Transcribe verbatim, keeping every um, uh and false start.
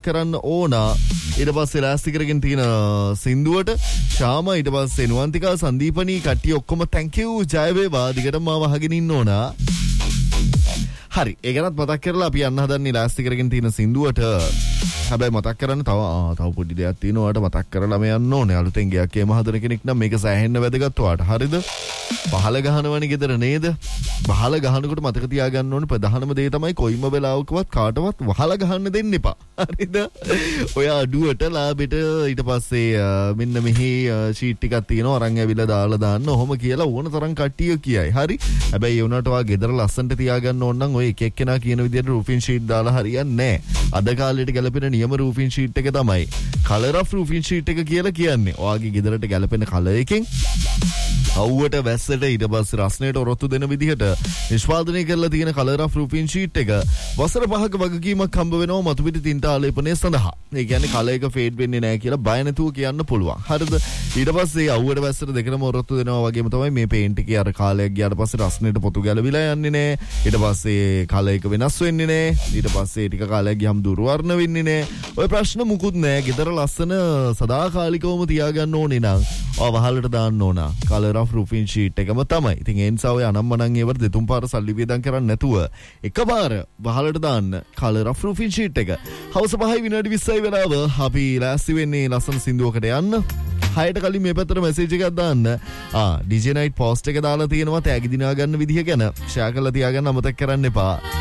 කරන්න ඕන. ඊට පස්සේ ලෑස්ති කරගෙන තියෙන සින්දුවට ශාම, ඊට පස්සේ නුවන්තිකා, සංදීපනී කට්ටිය ඔක්කොම thank you ජය වේවා. දිගටම මාව අහගෙන ඉන්න ඕන. හරි, ඒ ගැනත් මතක් කරලා අපි යන්න හදන්නේ ලෑස්ති කරගෙන තියෙන සින්දුවට. හැබැයි මතක් කරන්න තව තව පොඩි දෙයක් තියෙනවා. ඔයාලට මතක් කරලා මේ යන්න ඕනේ. අලුතෙන් ගයක් එහෙම හදන කෙනෙක් නම් මේක සෑහෙන්න වැදගත් ඔයාලට. හරිද? පහල ගහනවනේ ගෙදර නේද? පහල ගහනකොට මතක තියාගන්න ඕනේ ප්‍රධානම දේ තමයි කොයිම වෙලාවකවත් කාටවත් වහල ගහන්න දෙන්න එපා. හරිද? ඔය අඩුවට ලාභෙට ඊට පස්සේ මෙන්න මෙහි ෂීට් ටිකක් තියෙනවා අරන් ඇවිල්ලා දාලා දාන්න. ඔහොම කියලා ඕන තරම් කට්ටිය කියයි. හරි? හැබැයි ඒ වුණාට ඔයා ගෙදර ලස්සනට තියාගන්න ඕන නම් ඔය එක එක්කෙනා කියන විදිහට රූෆින් ෂීට් දාලා හරියන්නේ නැහැ. අද කාලේට ගැලපෙන නියම රූෆින් ෂීට් එක තමයි කලර් ඔෆ් රූෆින් ෂීට් එක කියලා කියන්නේ. ඔයාගේ ගෙදරට ගැලපෙන කලර් එකෙන් අවුවට වැස්සට ඊට පස්සේ රස්නේට ඔරොත්තු දෙන විදිහට නිෂ්පාදනය කරලා තියෙන කලර් ඔෆ් රූෆින් ෂීට් එක වසර පහක වගකීමක් හම්බ වෙනවා මතු පිට තින්ත ආලේපනය සඳහා. ඒ කියන්නේ කලර් එක ෆේඩ් වෙන්නේ නැහැ කියලා බය නැතුව කියන්න පුළුවන්. හරිද? ඊට පස්සේ අවුවට වැස්සට දෙකම ඔරොත්තු දෙනවා වගේම තමයි මේ පේන්ට් එකේ අර කාලයක් ගියාට පස්සේ රස්නේට පොතු ගැලවිලා යන්නේ නැහැ. ඊට පස්සේ කලර් එක වෙනස් වෙන්නේ නැහැ. ඊට පස්සේ ටික කාලයක් ගියම් දුර්වර්ණ වෙන්නේ නැහැ. ඔය ප්‍රශ්න මුකුත් නැහැ. ගෙදර ලස්සන සදාකාලිකවම තියාගන්න ඕනේ නම් ඔය වහලට දාන්න ඕන. කලර් ඔෆ් රූෆින් ෂීට් එකම තමයි. ඉතින් ඒ නිසා ඔය අනම්මනම් ඒවට දෙතුන් පාර සල්ලි වියදම් කරන්නේ නැතුව එකපාර වහලට දාන්න කලර් ඔෆ් රූෆින් ෂීට් එක. හවස පහයි විනාඩි විස්සයි වෙලාව අපි ලෑස්ති වෙන්නේ ලස්සන සින්දුවකට යන්න. හයට කලින් මේ පැත්තට මැසේජ් එකක් දාන්න. ආ ඩීජේ නයිට් පෝස්ට් එක දාලා තියෙනවා තෑගි දිනා ගන්න විදිහ ගැන. ෂෙයා කරලා තියාගන්න අමතක කරන්න එපා.